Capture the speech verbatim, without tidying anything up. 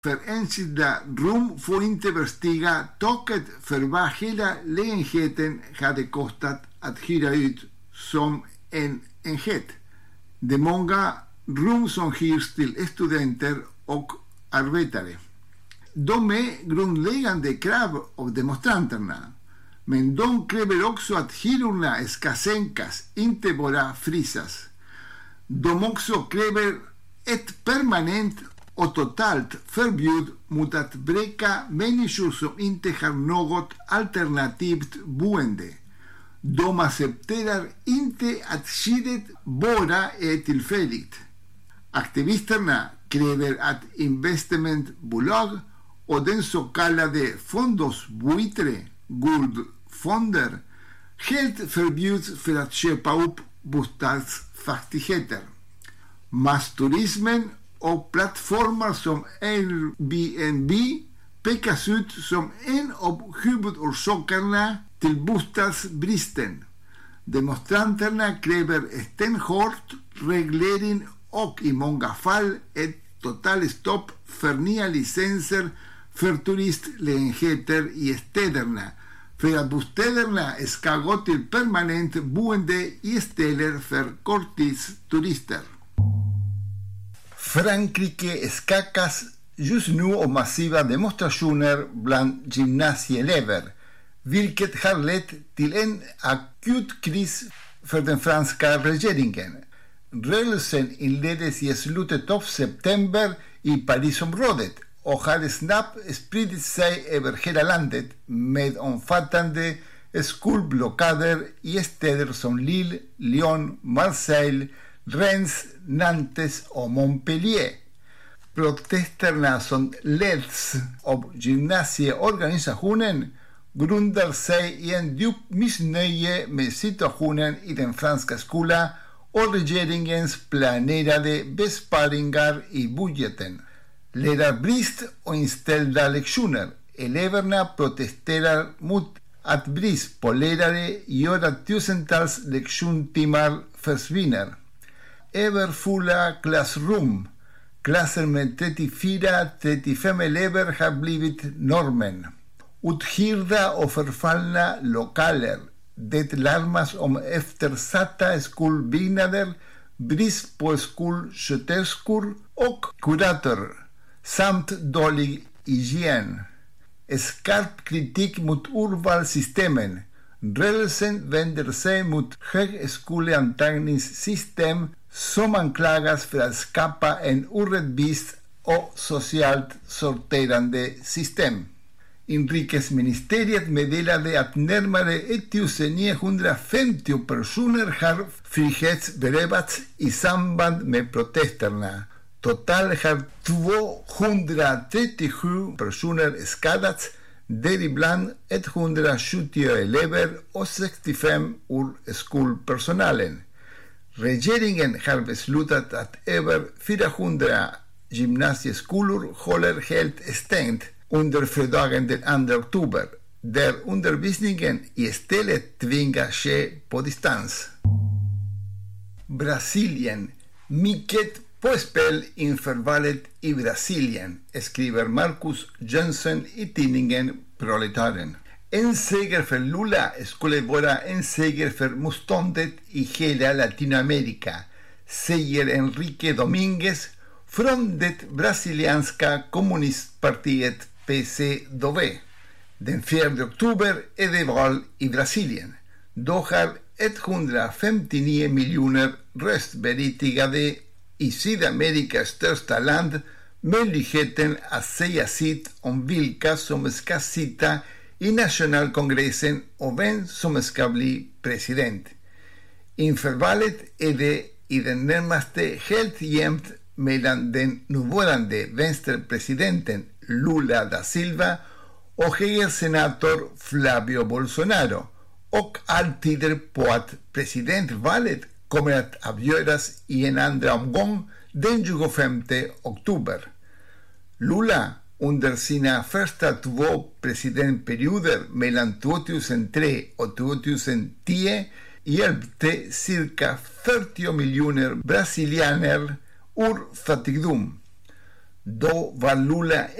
för enskilda rum får inte överstiga taket för vad hela lägenheten hade kostat att hyra ut som en enhet. Det är många rum som hyrs till studenter och arbetare. De är grundläggande krav av demonstranterna, men de kräver också att hyrorna ska sänkas, inte bara frysas. De också kräver ett permanent och totalt förbud mot att bräcka människor som inte har något alternativt boende. De accepterar inte att skyddet bara är tillfälligt. Aktivisterna kräver att investmentbolag och den så kallade fondosbuitre, guldfonder, helt förbjuds för att köpa upp bostadsfastigheter. Massturismen och plattformar som Airbnb pekas ut som en av huvudorsakerna till bostadsbristen. Demonstranterna kräver stenhård reglering och i många fall ett totalt stopp för nya licenser för turistlägenheter i städerna, för att bostäderna ska gå till permanent boende istället för korttidsturister. Frankrike skakas just nu av massiva demonstrationer bland gymnasieelever, vilket har lett till en akut kris för den franska regeringen. Rörelsen inleddes i slutet av september i Parisområdet och har snabbt spridit sig över hela landet med omfattande skolblockader i städer som Lille, Lyon, Marseille, Rennes, Nantes och Montpellier. Protesterna som leds av gymnasieorganisationen grundar sig i en djup missnöje med situationen i den franska skolan och regeringens planerade besparingar i budgeten. Lärarbrist och inställda lektioner. Eleverna protesterar mot att brist på lärare gör att tusentals lektionstimmar försvinner. Överfulla klassrum. Klasser med trettiofyra till trettiofem elever har blivit normen. Uthyrda och förfallna lokaler. Det larmas om eftersatta skolbyggnader, brist på skolsköterskor och kuratorer samt dålig hygien. Skarp kritik mot urvalssystemen. Rörelsen vänder sig mot högskoleantagningssystem som anklagas för att skapa en orättvis och socialt sorterande system. Inrikesministeriet meddelade att närmare ettusenniohundrafemtio personer har frihetsberövats i samband med protesterna. Totalt har tvåhundratrettiosju personer skadats, däribland etthundrasjuttio elever och sextiofem ur skolpersonalen. Regeringen har beslutat att över fyrahundra gymnasieskolor håller helt stängt under fredagen den andra oktober, där undervisningen istället tvingas ske på distans. Brasilien. Mycket på spel inför valet i Brasilien, skriver Marcus Jönsson i tidningen Proletaren. En seger för Lula skulle vara en seger för motståndet i hela Latinamerika, säger Enrique Dominguez från det brasilianska kommunistpartiet P C D V. Den fjärde oktober är det val i Brasilien. Då har etthundrafemtionio miljoner röstberättigade i Sydamerikas största land möjligheten att säga sitt om vilka som ska sitta i nationalkongressen och vem som ska bli president. Inför valet är det i det närmaste helt jämnt mellan den nuvarande vänsterpresidenten Lula da Silva och högersenator Flavio Bolsonaro, och allt tyder på att presidentvalet kommer att avgöras i en andra omgång den tjugofemte oktober. Lula under sina första två presidentperioder mellan tvåtusentre och tvåtusentio hjälpte cirka fyrtio miljoner brasilianer ur fattigdom. Då var Lula